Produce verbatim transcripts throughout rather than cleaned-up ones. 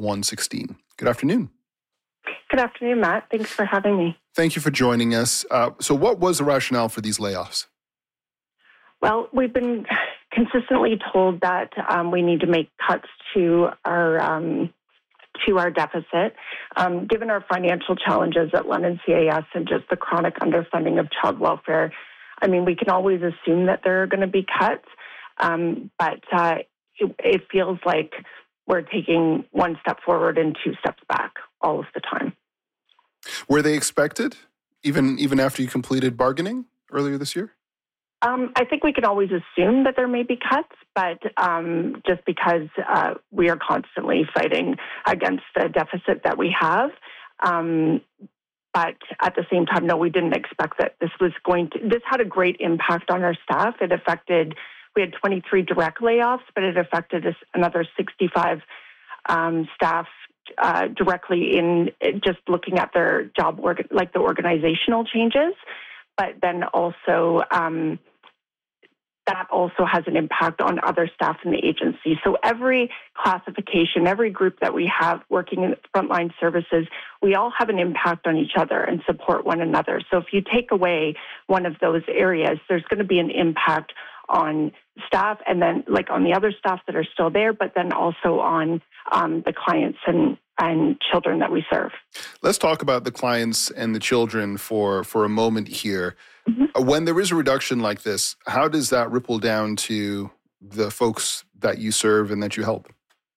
one sixteen. Good afternoon. Good afternoon, Matt. Thanks for having me. Thank you for joining us. Uh, so what was the rationale for these layoffs? Well, we've been consistently told that um, we need to make cuts to our um, to our deficit. Um, given our financial challenges at London C A S and just the chronic underfunding of child welfare, I mean, we can always assume that there are going to be cuts, um, but uh, it, it feels like we're taking one step forward and two steps back all of the time. Were they expected, even even after you completed bargaining earlier this year? Um, I think we can always assume that there may be cuts, but um, just because uh, we are constantly fighting against the deficit that we have. Um, but at the same time, no, we didn't expect that this was going to, this had a great impact on our staff. It affected, we had twenty-three direct layoffs, but it affected us another sixty-five um, staff uh, directly in just looking at their job, org- like the organizational changes. But then also, um, that also has an impact on other staff in the agency. So every classification, every group that we have working in frontline services, we all have an impact on each other and support one another. So if you take away one of those areas, there's going to be an impact on staff and then like on the other staff that are still there, but then also on um, the clients and, and children that we serve. Let's talk about the clients and the children for, for a moment here. Mm-hmm. When there is a reduction like this, how does that ripple down to the folks that you serve and that you help?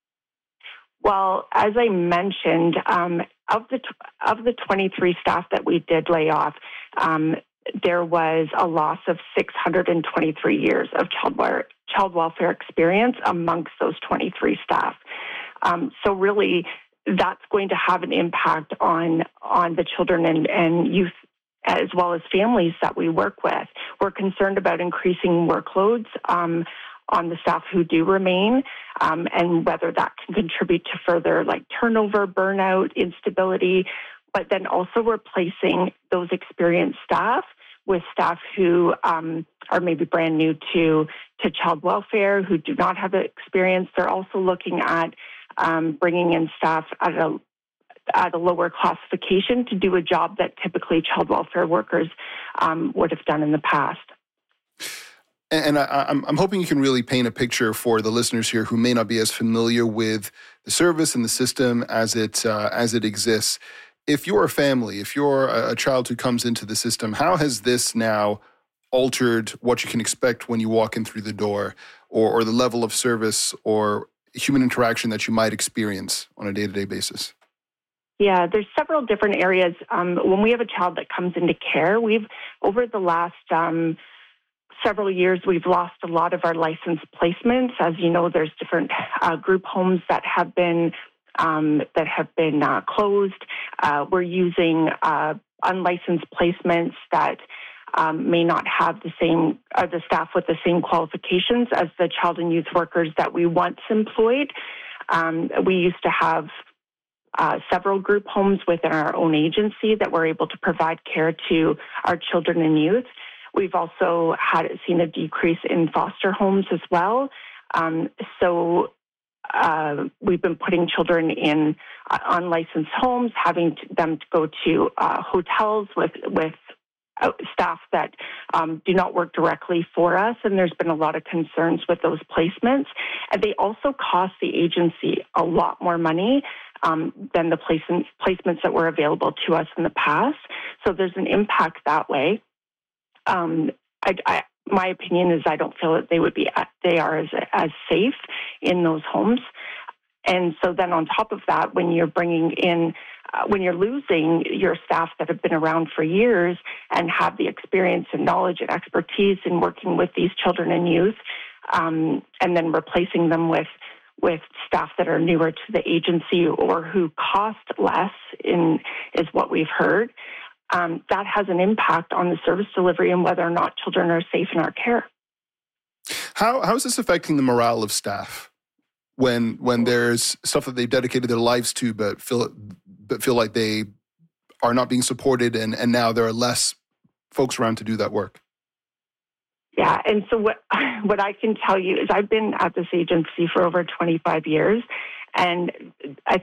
Well, as I mentioned, um, of the of the twenty-three staff that we did lay off, um, there was a loss of six hundred twenty-three years of child welfare, child welfare experience amongst those twenty-three staff. Um, so really, that's going to have an impact on on the children and, and youth as well as families that we work with. We're concerned about increasing workloads um, on the staff who do remain um, and whether that can contribute to further like turnover, burnout, instability, but then also replacing those experienced staff with staff who um, are maybe brand new to, to child welfare, who do not have the experience. They're also looking at um, bringing in staff at a at a lower classification to do a job that typically child welfare workers um, would have done in the past. And I, I'm, I'm hoping you can really paint a picture for the listeners here who may not be as familiar with the service and the system as it uh, as it exists. If you're a family, if you're a, a child who comes into the system, how has this now altered what you can expect when you walk in through the door, or, or the level of service or human interaction that you might experience on a day-to-day basis? Yeah, there's several different areas. Um, when we have a child that comes into care, we've, over the last um, several years, we've lost a lot of our licensed placements. As you know, there's different uh, group homes that have been um, that have been uh, closed. Uh, we're using uh, unlicensed placements that um, may not have the same, uh, the staff with the same qualifications as the child and youth workers that we once employed. Um, we used to have Uh, several group homes within our own agency that were able to provide care to our children and youth. We've also had seen a decrease in foster homes as well. Um, so uh, we've been putting children in uh, unlicensed homes, having to, them to go to uh, hotels with with uh, staff that um, do not work directly for us, and there's been a lot of concerns with those placements. And they also cost the agency a lot more money Um, than the placements, placements that were available to us in the past. So there's an impact that way. Um, I, I, my opinion is I don't feel that they would be they are as as safe in those homes. And so then on top of that, when you're bringing in, uh, when you're losing your staff that have been around for years and have the experience and knowledge and expertise in working with these children and youth, um, and then replacing them with with staff that are newer to the agency or who cost less, in is what we've heard, um, that has an impact on the service delivery and whether or not children are safe in our care. How how is this affecting the morale of staff when when there's stuff that they've dedicated their lives to, but feel but feel like they are not being supported, and, and now there are less folks around to do that work? Yeah, and so what what I can tell you is I've been at this agency for over twenty-five years, and I